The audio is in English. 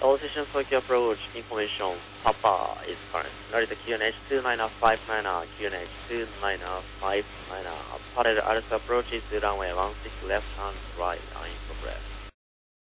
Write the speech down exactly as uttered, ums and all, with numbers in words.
all stations for Q approach information. Papa is current. Narita Q N H two nine five nine, Q N H two nine five nine. Parallel Alpha approach is runway one six left and right, in progress.